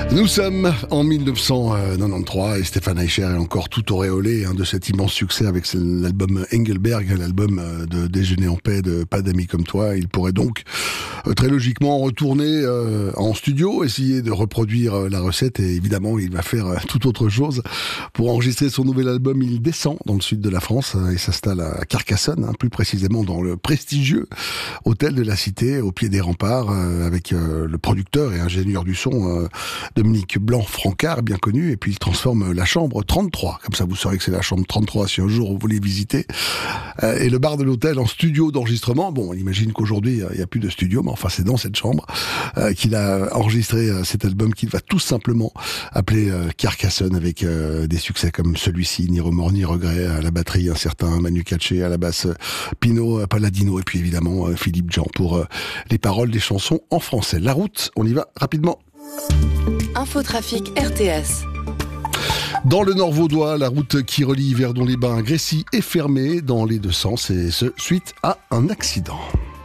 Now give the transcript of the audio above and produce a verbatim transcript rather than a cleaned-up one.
Nous sommes en mille neuf cent quatre-vingt-treize et Stéphane Eicher est encore tout auréolé hein, de cet immense succès avec l'album Engelberg, l'album de Déjeuner en paix de Pas d'amis comme toi. Il pourrait donc euh, très logiquement retourner euh, en studio, essayer de reproduire euh, la recette et évidemment il va faire euh, tout autre chose. Pour enregistrer son nouvel album, il descend dans le sud de la France euh, et s'installe à Carcassonne, hein, plus précisément dans le prestigieux hôtel de la Cité, au pied des remparts, euh, avec euh, le producteur et ingénieur du son euh, Dominique Blanc-Francard, bien connu, et puis il transforme la chambre trente-trois, comme ça vous saurez que c'est la chambre trente-trois si un jour vous voulez visiter, euh, et le bar de l'hôtel en studio d'enregistrement. Bon, on imagine qu'aujourd'hui il n'y a plus de studio, mais enfin c'est dans cette chambre euh, qu'il a enregistré euh, cet album qu'il va tout simplement appeler euh, Carcassonne, avec euh, des succès comme celui-ci, Ni remords ni regrets, à la batterie un certain Manu Katché, à la basse euh, Pino Palladino, et puis évidemment euh, Philippe Jean pour euh, les paroles des chansons en français. La route, on y va rapidement. Infotrafic R T S. Dans le Nord vaudois, la route qui relie Verdon-les-Bains à Grécy est fermée dans les deux sens, et ce suite à un accident.